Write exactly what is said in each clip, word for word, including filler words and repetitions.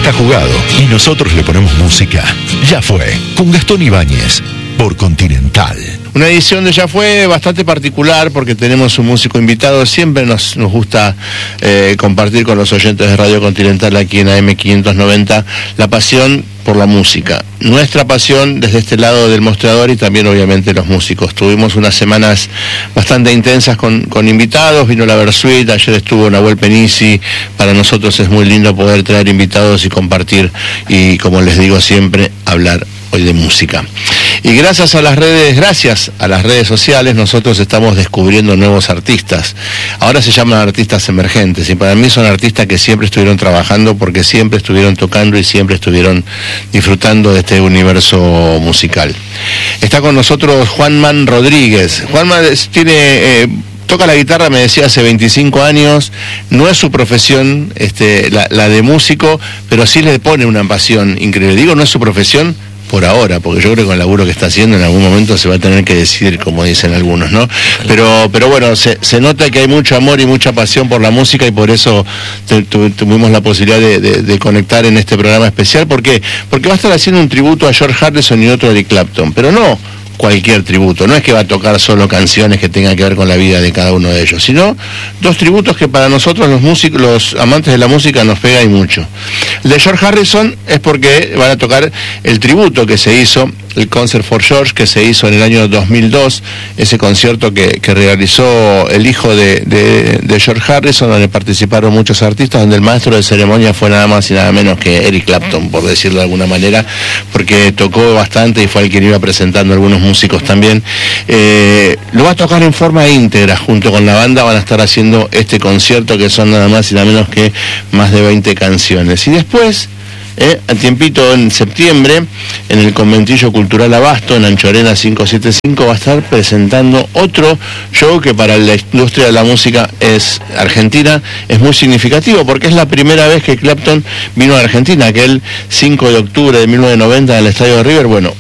está jugado y nosotros le ponemos música. Ya fue, con Gastón Ibáñez, por Continental. Una edición de Ya Fue bastante particular porque tenemos un músico invitado. Siempre nos, nos gusta eh, compartir con los oyentes de Radio Continental aquí en A M quinientos noventa la pasión por la música. Nuestra pasión desde este lado del mostrador y también obviamente los músicos. Tuvimos unas semanas bastante intensas con, con invitados, vino la Versuit, ayer estuvo Nahuel Penisi. Para nosotros es muy lindo poder traer invitados y compartir y, como les digo siempre, hablar hoy de música. Y gracias a las redes, gracias a las redes sociales, nosotros estamos descubriendo nuevos artistas. Ahora se llaman artistas emergentes y para mí son artistas que siempre estuvieron trabajando porque siempre estuvieron tocando y siempre estuvieron disfrutando de este universo musical. Está con nosotros Juanman Rodríguez. Juanman tiene... Eh, toca la guitarra, me decía, hace veinticinco años, no es su profesión este, la, la de músico, pero sí le pone una pasión increíble. Digo, no es su profesión por ahora, porque yo creo que con el laburo que está haciendo en algún momento se va a tener que decidir, como dicen algunos, ¿no? Pero pero bueno, se, se nota que hay mucho amor y mucha pasión por la música y por eso te, tu, tuvimos la posibilidad de, de, de conectar en este programa especial. ¿Por qué? Porque va a estar haciendo un tributo a George Harrison y otro a Eric Clapton, pero no cualquier tributo, no es que va a tocar solo canciones que tengan que ver con la vida de cada uno de ellos, sino dos tributos que para nosotros los músicos, los amantes de la música nos pega y mucho. El de George Harrison es porque van a tocar el tributo que se hizo, el Concert for George, que se hizo en el año dos mil dos, ese concierto que, que realizó el hijo de, de, de George Harrison, donde participaron muchos artistas, donde el maestro de ceremonia fue nada más y nada menos que Eric Clapton, por decirlo de alguna manera, porque tocó bastante y fue el quien iba presentando algunos músicos también. Eh, lo va a tocar en forma íntegra, junto con la banda van a estar haciendo este concierto, que son nada más y nada menos que más de veinte canciones. Y después, Eh, a tiempito, en septiembre, en el Conventillo Cultural Abasto, en Anchorena quinientos setenta y cinco, va a estar presentando otro show que para la industria de la música es argentina, es muy significativo, porque es la primera vez que Clapton vino a Argentina, aquel cinco de octubre de mil novecientos noventa en el Estadio de River. Bueno,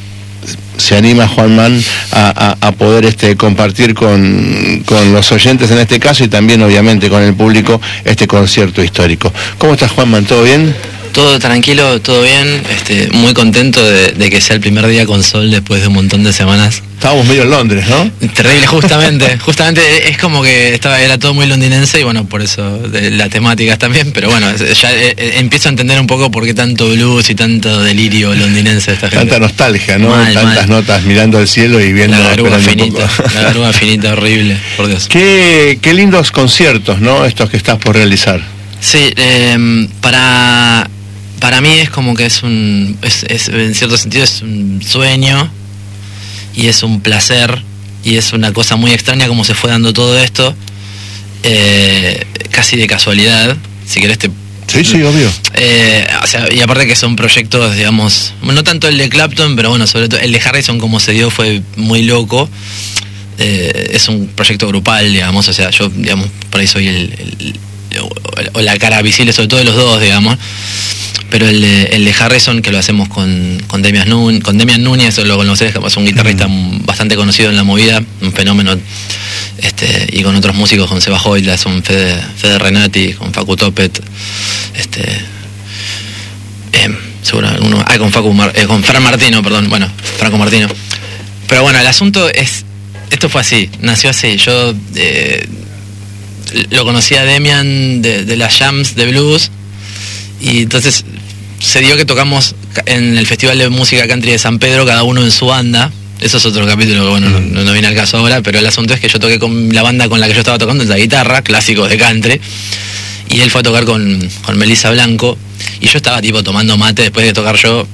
se anima Juanman a, a, a poder este, compartir con, con los oyentes en este caso y también obviamente con el público este concierto histórico. ¿Cómo estás, Juanman? ¿Todo bien? Todo tranquilo, todo bien, este, muy contento de, de que sea el primer día con sol después de un montón de semanas. Estábamos medio en Londres, ¿no? Terrible, justamente, justamente es como que estaba, era todo muy londinense y bueno, por eso de, las temáticas también, pero bueno, ya eh, empiezo a entender un poco por qué tanto blues y tanto delirio londinense de esta gente. Tanta nostalgia, ¿no? Mal, Tantas mal. notas mirando al cielo y viendo... La garúa finita, la garúa finita, horrible, por Dios. Qué, qué lindos conciertos, ¿no? Estos que estás por realizar. Sí, eh, para... Para mí es como que es un, es, es, en cierto sentido es un sueño y es un placer y es una cosa muy extraña como se fue dando todo esto, eh, casi de casualidad, si querés te... Sí, sí, obvio. Eh, o sea, y aparte que son proyectos, digamos, no tanto el de Clapton, pero bueno, sobre todo el de Harrison como se dio fue muy loco. Eh, es un proyecto grupal, digamos, o sea, yo, digamos, por ahí soy el, el, el o la cara visible, sobre todo de los dos, digamos. Pero el de, el de Harrison, que lo hacemos con, con, Demian, Nun, con Demian Núñez, lo conocés, es un guitarrista mm. bastante conocido en la movida, un fenómeno, este, y con otros músicos, con Seba Hoyla, son Fede, Fede Renati, con Facu Topet, este, eh, seguro alguno, ah, con Facu Mar, eh, con Fran Martino, perdón, bueno, Franco Martino. Pero bueno, el asunto es, esto fue así, nació así, yo eh, lo conocí a Demian de, de las jams de blues, y entonces se dio que tocamos en el Festival de Música Country de San Pedro, cada uno en su banda. Eso es otro capítulo que bueno, no, no, no viene al caso ahora, pero el asunto es que yo toqué con la banda con la que yo estaba tocando, la guitarra, clásicos de country, y él fue a tocar con, con Melissa Blanco, y yo estaba tipo tomando mate después de tocar yo,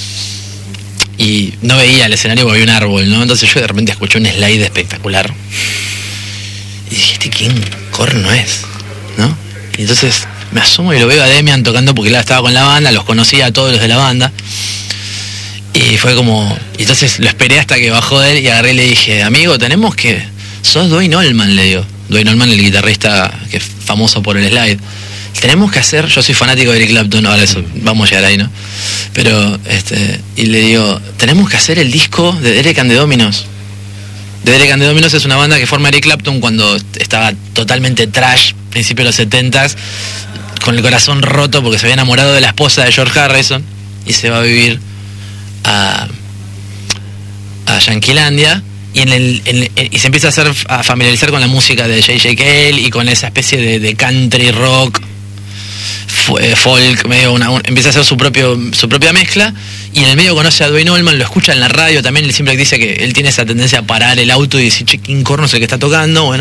y no veía el escenario porque había un árbol, ¿no? Entonces yo de repente escuché un slide espectacular, y dije, ¿este quién corno es? ¿No? Y entonces me asomo y lo veo a Demian tocando porque él estaba con la banda, los conocía a todos los de la banda. Y fue como... Y entonces lo esperé hasta que bajó él y agarré y le dije, amigo, tenemos que... Sos Dwayne Allman, le digo. Dwayne Allman, el guitarrista que es famoso por el slide. Tenemos que hacer... Yo soy fanático de Eric Clapton, ahora eso, vamos a llegar ahí, ¿no? Pero, este... Y le digo, tenemos que hacer el disco de Derek and the Dominos. De Derek and the Dominos es una banda que forma Eric Clapton cuando estaba totalmente trash, principio de los setentas, con el corazón roto porque se había enamorado de la esposa de George Harrison y se va a vivir a, a Yanquilandia y, en el, en, en, y se empieza a, hacer, a familiarizar con la música de J J Cale y con esa especie de, de country rock, folk, medio una, un, empieza a hacer su propio su propia mezcla y en el medio conoce a Duane Allman, lo escucha en la radio también, él siempre dice que él tiene esa tendencia a parar el auto y decir, che, ¿quién corno es el que está tocando? Bueno,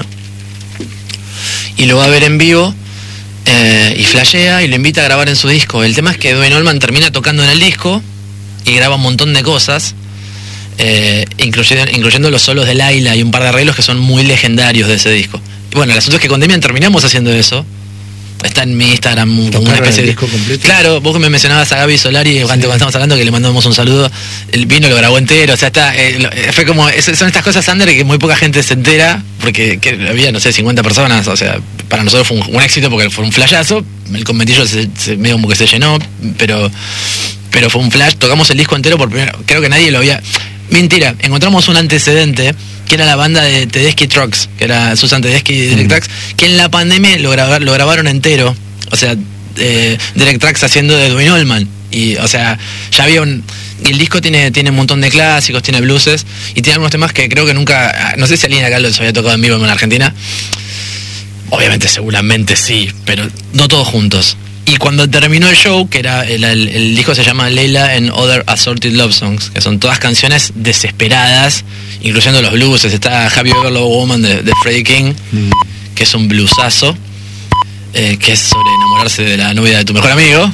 y lo va a ver en vivo eh, y flashea y lo invita a grabar en su disco. El tema es que Duane Allman termina tocando en el disco y graba un montón de cosas, eh, incluyendo, incluyendo los solos de Laila y un par de arreglos que son muy legendarios de ese disco. Y bueno, el asunto es que con Demian terminamos haciendo eso. Está en mi Instagram como una especie de disco completo. Claro, vos que me mencionabas a Gaby Solari, sí, cuando estamos hablando, que le mandamos un saludo, el vino lo grabó entero, o sea, está, eh, fue como, es, son estas cosas under que muy poca gente se entera, porque que había, no sé, cincuenta personas, o sea, para nosotros fue un, un éxito porque fue un flashazo, el conventillo se, se, medio como que se llenó, pero, pero fue un flash, tocamos el disco entero por primera, creo que nadie lo había, mentira, encontramos un antecedente, que era la banda de Tedeschi Trucks, que era Susan Tedeschi y Derek mm. Trucks, que en la pandemia lo, grabar, lo grabaron entero, o sea, eh, Derek Trucks haciendo de Duane Allman, y o sea, ya había un... Y el disco tiene, tiene un montón de clásicos, tiene blueses, y tiene algunos temas que creo que nunca, no sé si Alina Caldo los había tocado en vivo en Argentina, obviamente seguramente sí, pero no todos juntos. Y cuando terminó el show, que era el, el, el disco se llama Leila and Other Assorted Love Songs, que son todas canciones desesperadas, incluyendo los blueses. Está Have You Ever Loved a Woman de, de Freddie King, mm. que es un bluesazo, eh, que es sobre enamorarse de la novia de tu mejor amigo.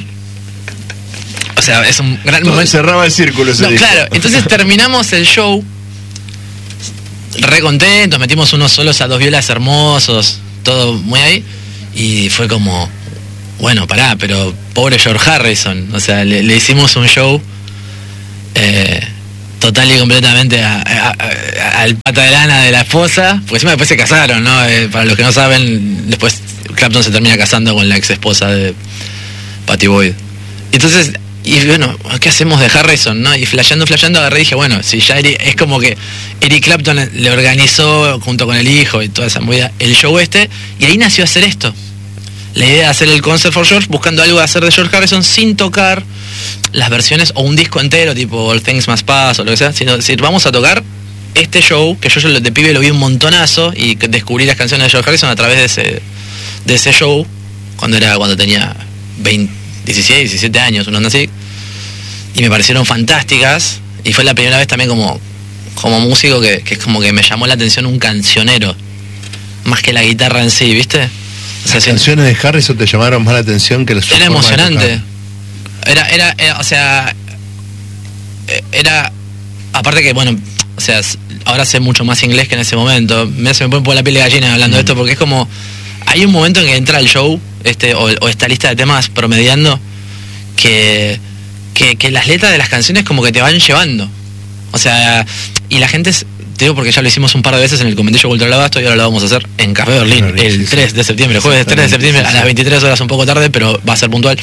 O sea, es un gran momento. Cerraba el círculo ese no, disco. Claro, entonces terminamos el show re contentos, metimos unos solos a dos violas hermosos, todo muy ahí, y fue como... Bueno, pará, pero pobre George Harrison, o sea, le, le hicimos un show eh, total y completamente al pata de lana de la esposa, porque encima después se casaron, ¿no? Eh, para los que no saben, después Clapton se termina casando con la ex esposa de Patty Boyd. Entonces, y bueno, ¿qué hacemos de Harrison, no? Y flasheando, flasheando, agarré y dije, bueno, si ya Eric, es como que Eric Clapton le organizó junto con el hijo y toda esa movida el show este, y ahí nació hacer esto. La idea de hacer el Concert for George, buscando algo de hacer de George Harrison sin tocar las versiones o un disco entero, tipo All Things Must Pass o lo que sea, sino decir, vamos a tocar este show, que yo, yo de pibe lo vi un montonazo y descubrí las canciones de George Harrison a través de ese, de ese show, cuando era cuando tenía veinte, dieciséis, diecisiete años, una onda así, y me parecieron fantásticas, y fue la primera vez también como, como músico que, que es como que me llamó la atención un cancionero, más que la guitarra en sí, ¿viste? O sea, las canciones de Harrison te llamaron más la atención que las era emocionante. Era, era, era, o sea, era, aparte que, bueno, o sea, ahora sé mucho más inglés que en ese momento. Me, se me pone por la piel de gallina hablando mm. de esto, porque es como, hay un momento en que entra el show, este, o, o esta lista de temas promediando, que, que, que las letras de las canciones como que te van llevando. O sea, y la gente es, te digo porque ya lo hicimos un par de veces en el Conventillo Cultural Abasto y ahora lo vamos a hacer en Café Berlín, Berlín el sí, tres sí. de septiembre, jueves tres de septiembre, sí, sí. a las veintitrés horas, un poco tarde, pero va a ser puntual.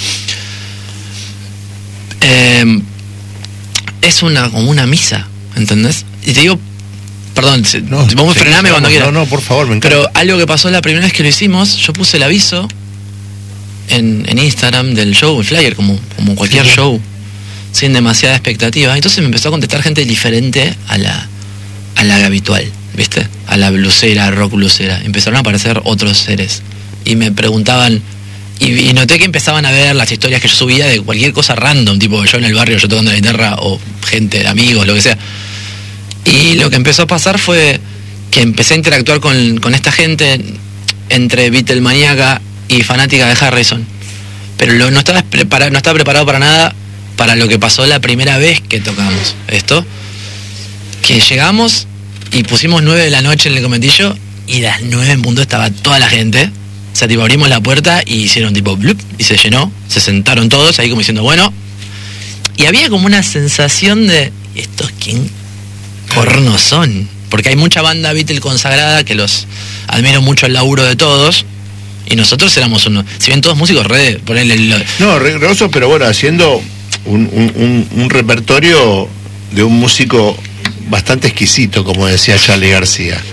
Eh, es una como una misa, ¿entendés? Y te digo, perdón, no, vamos a frenarme cuando quieras. No, no, por favor, me encanta. Pero algo que pasó la primera vez que lo hicimos, yo puse el aviso en, en Instagram del show, el flyer, como, como cualquier sí, show, sin demasiada expectativa. Entonces me empezó a contestar gente diferente a la a la habitual, ¿viste? A la blusera, rock blusera. Empezaron a aparecer otros seres. Y me preguntaban, y, y noté que empezaban a ver las historias que yo subía de cualquier cosa random, tipo yo en el barrio, yo tocando la guitarra, o gente, amigos, lo que sea. Y lo que empezó a pasar fue que empecé a interactuar con, con esta gente entre Beatlemaníaca y fanática de Harrison. Pero lo, no, estaba prepara, no estaba preparado para nada para lo que pasó la primera vez que tocamos esto. Que llegamos y pusimos nueve de la noche en el Conventillo y a las nueve en punto estaba toda la gente. O sea, tipo, abrimos la puerta y hicieron tipo blup y se llenó. Se sentaron todos ahí como diciendo, bueno. Y había como una sensación de, ¿estos quién cornos son? Porque hay mucha banda Beatle consagrada que los admiro mucho el laburo de todos. Y nosotros éramos unos, si bien todos músicos, re, ponerle el... No, re grosos, pero bueno, haciendo un, un, un, un repertorio de un músico bastante exquisito, como decía Charly García.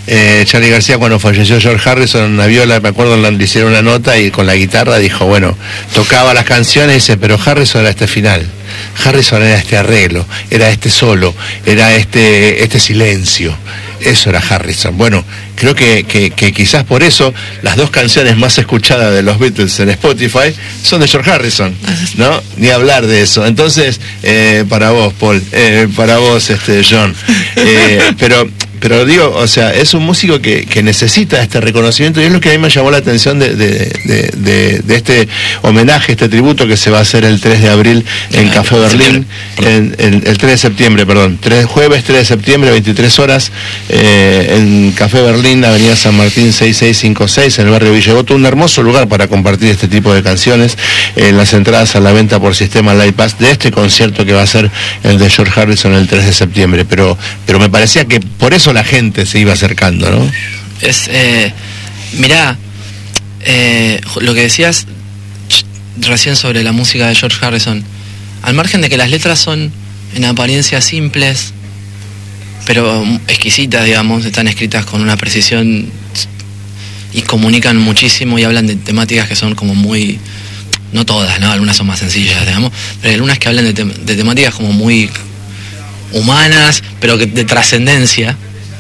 eh, Charly García, cuando falleció George Harrison, una viola, me acuerdo, le hicieron una nota y con la guitarra dijo, bueno, tocaba las canciones y dice, pero Harrison era este final, Harrison era este arreglo, era este solo, era este, este silencio. Eso era Harrison. Bueno, creo que, que, que quizás por eso las dos canciones más escuchadas de los Beatles en Spotify son de George Harrison, ¿no? Ni hablar de eso. Entonces, eh, para vos, Paul, eh, para vos, este, John. Eh, pero... Pero digo, o sea, es un músico que, que necesita este reconocimiento y es lo que a mí me llamó la atención de, de, de, de, de este homenaje, este tributo que se va a hacer el tres de abril en ah, Café Berlín, en, en, el tres de septiembre, perdón, tres, jueves tres de septiembre, veintitrés horas, eh, en Café Berlín, Avenida San Martín seis seis cinco seis, en el barrio Villa Devoto, un hermoso lugar para compartir este tipo de canciones, eh, las entradas a la venta por sistema Live Pass de este concierto que va a ser el de George Harrison el tres de septiembre, pero, pero me parecía que por eso la gente se iba acercando, ¿no? Es, eh, mirá, eh, lo que decías recién sobre la música de George Harrison, al margen de que las letras son en apariencia simples, pero exquisitas, digamos, están escritas con una precisión y comunican muchísimo y hablan de temáticas que son como muy, no todas, ¿no? Algunas son más sencillas, digamos, pero hay algunas que hablan de, te de temáticas como muy humanas, pero que de trascendencia.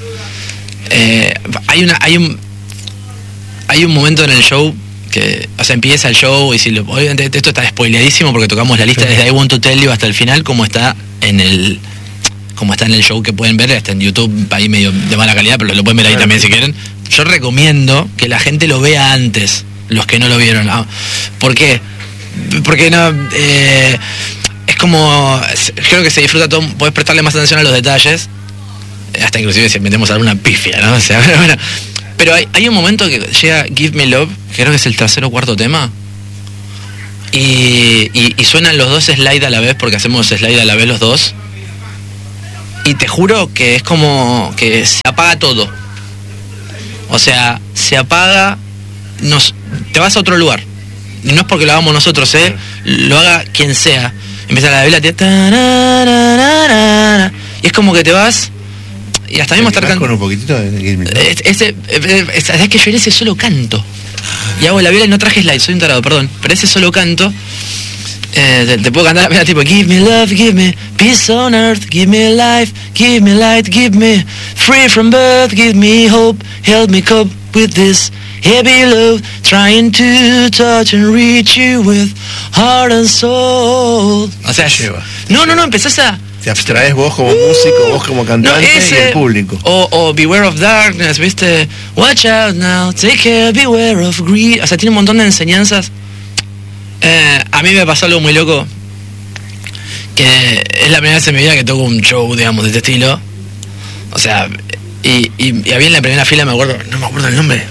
Eh, hay una hay un hay un momento en el show que, o sea, empieza el show y si lo, obviamente esto está spoileadísimo porque tocamos la lista desde I Want to Tell You hasta el final, como está en el como está en el show, que pueden ver, está en YouTube ahí medio de mala calidad, pero lo pueden ver ahí también si quieren. Yo recomiendo que la gente lo vea antes, los que no lo vieron. Ah, ¿por qué? Porque no eh, es como, creo que se disfruta todo, podés prestarle más atención a los detalles, hasta inclusive si metemos alguna pifia, ¿no? O sea, bueno, pero hay, hay un momento que llega Give Me Love, que creo que es el tercer o cuarto tema, y, y, y suenan los dos slide a la vez, porque hacemos slide a la vez los dos, y te juro que es como que se apaga todo. O sea, se apaga, nos, te vas a otro lugar. Y no es porque lo hagamos nosotros, ¿eh? Lo haga quien sea. Empieza la vela, y es como que te vas y hasta mismo estar cantando con un poquitito de ese, es que yo en ese solo canto y hago la viola y no traje slide, soy un tarado, perdón, pero ese solo canto eh, te, te puedo cantar la viola tipo give me love, give me peace on earth, give me life, give me light, give me free from birth, give me hope, help me cope with this heavy load, trying to touch and reach you with heart and soul. O sea, lleva. No, no, no, empezás a... Te abstraes vos como uh, músico, vos como cantante, no, ese, y el público. O, o Beware of Darkness, ¿viste? Watch out now, take care, beware of greed. O sea, tiene un montón de enseñanzas. Eh, a mí me pasó algo muy loco, que es la primera vez en mi vida que toco un show, digamos, de este estilo. O sea, y, y, y había en la primera fila, me acuerdo, no me acuerdo el nombre.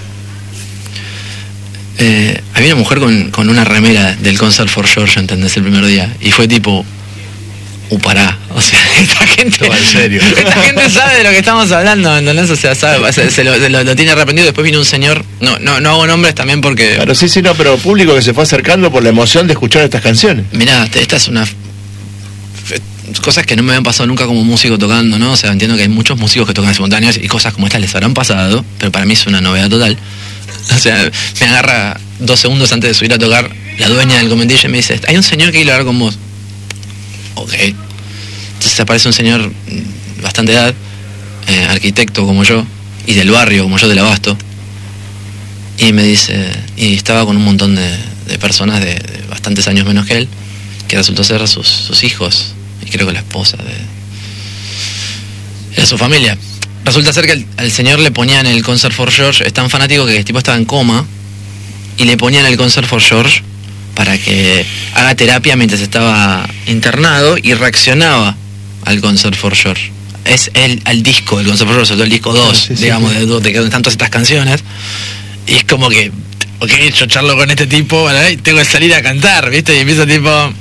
Eh, había una mujer con, con una remera del Concert for George, ¿entendés? El primer día. Y fue tipo, uh, pará. O sea, esta gente... en serio. Esta gente sabe de lo que estamos hablando, ¿entendés? O sea, sabe, se, se, lo, se lo, lo tiene arrepentido. Después vino un señor, no, no, no hago nombres también porque... Claro, sí, sí, no, pero público que se fue acercando por la emoción de escuchar estas canciones. Mirá, esta es una... cosas que no me habían pasado nunca como músico tocando, ¿no? O sea, entiendo que hay muchos músicos que tocan simultáneos y cosas como estas les habrán pasado, pero para mí es una novedad total. O sea, me agarra dos segundos antes de subir a tocar la dueña del Commendation y me dice, hay un señor que quiere hablar con vos. Ok. Entonces aparece un señor bastante edad, eh, arquitecto como yo, y del barrio como yo, del Abasto, y me dice, y estaba con un montón de, de personas de, de bastantes años menos que él, que resultó ser sus, sus hijos, y creo que la esposa de, de su familia. Resulta ser que al, al señor le ponían el Concert for George, es tan fanático que el tipo estaba en coma, y le ponían el Concert for George para que haga terapia mientras estaba internado, y reaccionaba al Concert for George. Es el al disco, el Concert for George, sobre todo el disco dos, sí, sí, digamos, sí. de, de, de, de tantas estas canciones, y es como que, ok, yo charlo con este tipo, ¿verdad? Y tengo que salir a cantar, ¿viste? Y empiezo tipo...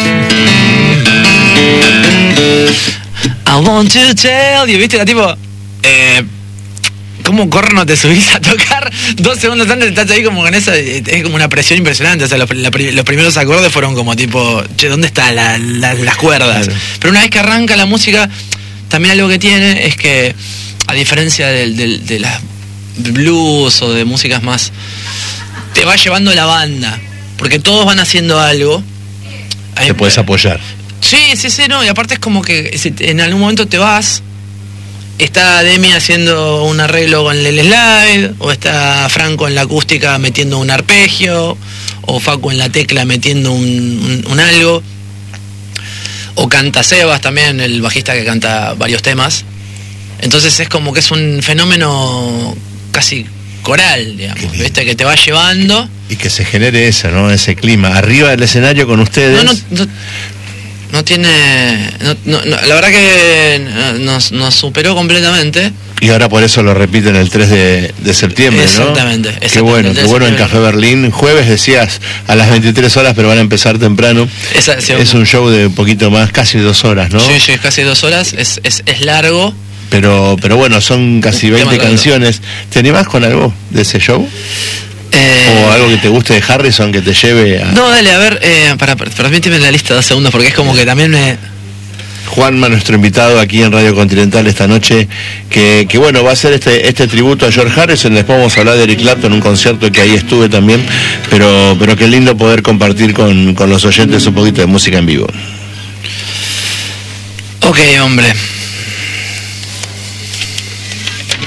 I want to tell you, ¿viste? La tipo... Eh, ¿cómo corno te subís a tocar? Dos segundos antes estás ahí como con esa... Es como una presión impresionante. O sea, los, la, los primeros acordes fueron como tipo... Che, ¿dónde están la, la, las cuerdas? Claro. Pero una vez que arranca la música, también algo que tiene es que... a diferencia del, del, de las blues o de músicas más, te va llevando la banda, porque todos van haciendo algo. Te Ahí, puedes apoyar. Sí, sí, sí, no, y aparte es como que si en algún momento te vas, está Demi haciendo un arreglo con el slide, o está Franco en la acústica metiendo un arpegio, o Facu en la tecla metiendo un, un, un algo, o canta Sebas también, el bajista que canta varios temas. Entonces es como que es un fenómeno casi coral, digamos, ¿viste? Que te va llevando. Y que se genere eso, ¿no? Ese clima. Arriba del escenario con ustedes. No, no, no, no tiene... No, no, no, la verdad que nos, nos superó completamente. Y ahora por eso lo repiten el tres de septiembre, exactamente, ¿no? Exactamente. Qué bueno, qué bueno en Café Berlín. Jueves decías a las veintitrés horas, pero van a empezar temprano. Esa, sí, es un show de un poquito más, casi dos horas, ¿no? Sí, sí, casi dos horas. Es, es, es largo. Pero, pero bueno, son casi veinte canciones. ¿Te animás con algo de ese show? Eh, ¿O algo que te guste de Harrison que te lleve a...? No, dale, a ver, eh, para, permíteme la lista dos segundos, porque es como que también me... Juanma, nuestro invitado aquí en Radio Continental esta noche, que, que bueno, va a hacer este, este tributo a George Harrison. Después vamos a hablar de Eric Clapton, un concierto que ahí estuve también, pero, pero qué lindo poder compartir con, con los oyentes un poquito de música en vivo. Ok, hombre.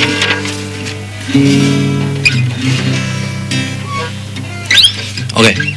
Ok.